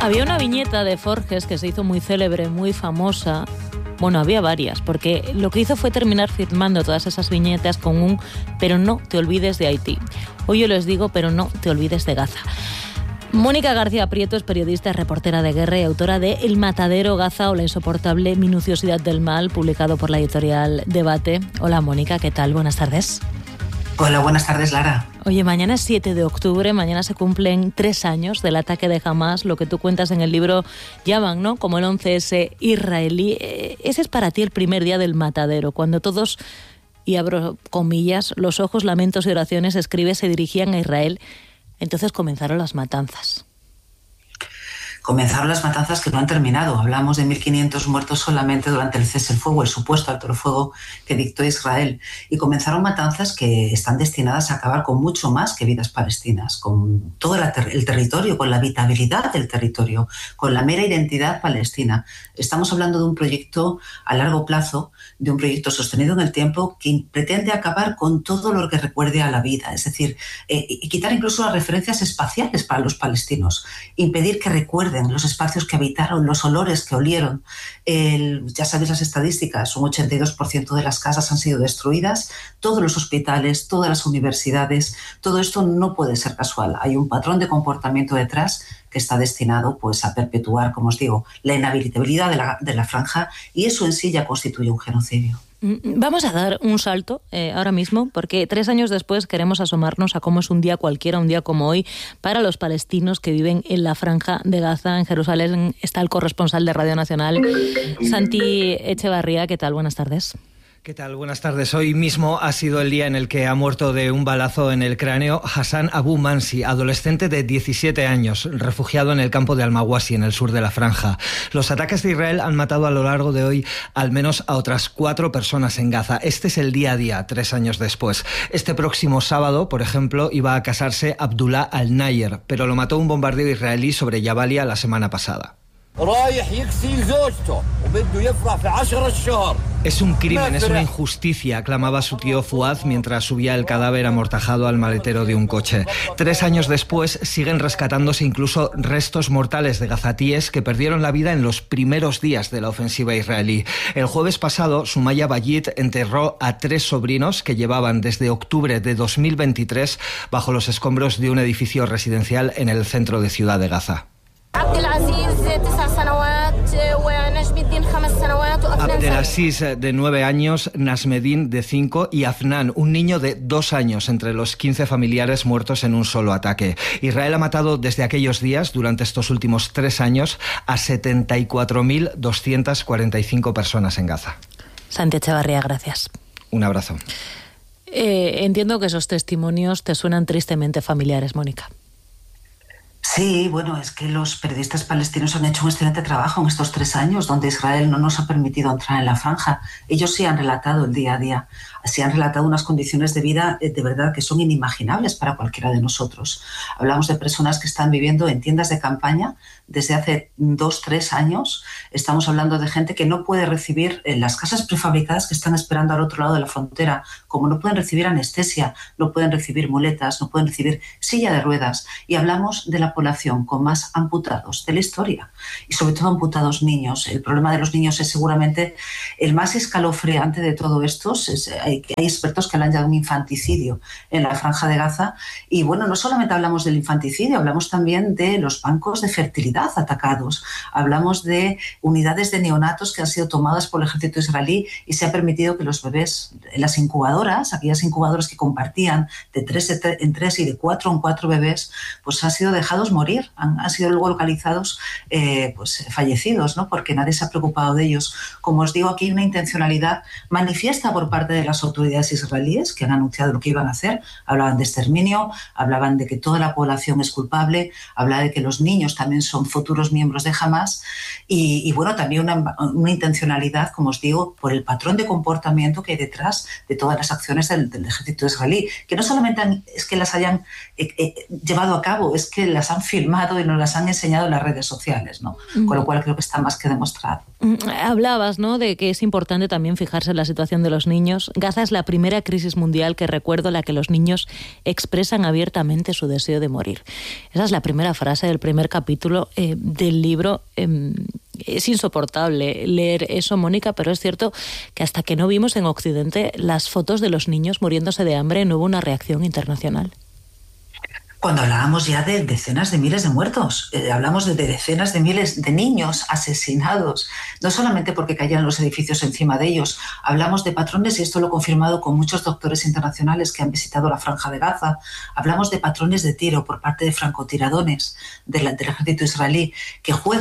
Había una viñeta de Forges que se hizo muy célebre, muy famosa. Bueno, había varias, porque lo que hizo fue terminar firmando todas esas viñetas con un "pero no te olvides de Haití". Hoy yo les digo "pero no te olvides de Gaza". Mónica García Prieto es periodista, reportera de guerra y autora de El matadero Gaza o la insoportable minuciosidad del mal, publicado por la editorial Debate. Hola Mónica, ¿qué tal? Buenas tardes. Hola, buenas tardes, Lara. Oye, mañana es 7 de octubre, mañana se cumplen 3 años del ataque de Hamás, lo que tú cuentas en el libro llaman, ¿no?, como el 11S israelí. Ese es para ti el primer día del matadero, cuando todos, y abro comillas, los ojos, lamentos y oraciones, escribe, se dirigían a Israel. Entonces comenzaron las matanzas. Comenzaron las matanzas que no han terminado. Hablamos de 1.500 muertos solamente durante el cese el fuego, el supuesto alto el fuego que dictó Israel. Y comenzaron matanzas que están destinadas a acabar con mucho más que vidas palestinas, con todo el territorio, con la habitabilidad del territorio, con la mera identidad palestina. Estamos hablando de un proyecto a largo plazo, de un proyecto sostenido en el tiempo que pretende acabar con todo lo que recuerde a la vida, es decir, y quitar incluso las referencias espaciales para los palestinos, impedir que recuerden los espacios que habitaron, los olores que olieron. Ya sabéis las estadísticas, un 82% de las casas han sido destruidas, todos los hospitales, todas las universidades, todo esto no puede ser casual. Hay un patrón de comportamiento detrás que está destinado pues, a perpetuar, como os digo, la inhabitabilidad de la franja, y eso en sí ya constituye un genocidio. Vamos a dar un salto ahora mismo, porque 3 años después queremos asomarnos a cómo es un día cualquiera, un día como hoy, para los palestinos que viven en la franja de Gaza. En Jerusalén está el corresponsal de Radio Nacional, Santi Echevarría. ¿Qué tal? Buenas tardes. ¿Qué tal? Buenas tardes. Hoy mismo ha sido el día en el que ha muerto de un balazo en el cráneo Hassan Abu Mansi, adolescente de 17 años, refugiado en el campo de Al-Mawasi, en el sur de la franja. Los ataques de Israel han matado a lo largo de hoy al menos a otras 4 personas en Gaza. Este es el día a día, 3 años después. Este próximo sábado, por ejemplo, iba a casarse Abdullah Al-Nayer, pero lo mató un bombardeo israelí sobre Jabalia la semana pasada. Es un crimen, es una injusticia, clamaba su tío Fuad mientras subía el cadáver amortajado al maletero de un coche. 3 años después siguen rescatándose incluso restos mortales de gazatíes que perdieron la vida en los primeros días de la ofensiva israelí. El jueves pasado, Sumaya Bayit enterró a 3 sobrinos que llevaban desde octubre de 2023 bajo los escombros de un edificio residencial en el centro de Ciudad de Gaza. Abdelaziz, de 9 años, Nasmedin, de 5, y Afnan, un niño de 2 años, entre los 15 familiares muertos en un solo ataque. Israel ha matado desde aquellos días, durante estos últimos 3 años, a 74.245 personas en Gaza. Santi Echevarría, gracias. Un abrazo. Entiendo que esos testimonios te suenan tristemente familiares, Mónica. Sí, bueno, es que los periodistas palestinos han hecho un excelente trabajo en estos 3 años, donde Israel no nos ha permitido entrar en la franja. Ellos sí han relatado el día a día, sí han relatado unas condiciones de vida de verdad que son inimaginables para cualquiera de nosotros. Hablamos de personas que están viviendo en tiendas de campaña desde hace 2-3 años. Estamos hablando de gente que no puede recibir las casas prefabricadas que están esperando al otro lado de la frontera, como no pueden recibir anestesia, no pueden recibir muletas, no pueden recibir silla de ruedas. Y hablamos de la población con más amputados de la historia, y sobre todo amputados niños. El problema de los niños es seguramente el más escalofriante de todo esto. Hay expertos que le han llamado un infanticidio en la franja de Gaza, y bueno, no solamente hablamos del infanticidio, hablamos también de los bancos de fertilidad atacados, hablamos de unidades de neonatos que han sido tomadas por el ejército israelí y se ha permitido que los bebés en las incubadoras, aquellas incubadoras que compartían de 3 en 3 y de 4 en 4 bebés, pues han sido dejados morir, han sido luego localizados pues fallecidos, ¿no?, porque nadie se ha preocupado de ellos. Como os digo, aquí hay una intencionalidad manifiesta por parte de las autoridades israelíes que han anunciado lo que iban a hacer. Hablaban de exterminio, hablaban de que toda la población es culpable, hablaban de que los niños también son futuros miembros de Hamás, y bueno, también una intencionalidad, como os digo, por el patrón de comportamiento que hay detrás de todas las acciones del ejército israelí, que no solamente es que las hayan llevado a cabo, es que las han han filmado y nos las han enseñado en las redes sociales, ¿no? Con lo cual creo que está más que demostrado. Hablabas, ¿no?, de que es importante también fijarse en la situación de los niños. Gaza es la primera crisis mundial que recuerdo en la que los niños expresan abiertamente su deseo de morir. Esa es la primera frase del primer capítulo del libro. Es insoportable leer eso, Mónica, pero es cierto que hasta que no vimos en Occidente las fotos de los niños muriéndose de hambre no hubo una reacción internacional. Cuando hablábamos ya de decenas de miles de muertos, hablamos de decenas de miles de niños asesinados, no solamente porque caían los edificios encima de ellos, hablamos de patrones, y esto lo he confirmado con muchos doctores internacionales que han visitado la Franja de Gaza, hablamos de patrones de tiro por parte de francotiradores del ejército israelí que juegan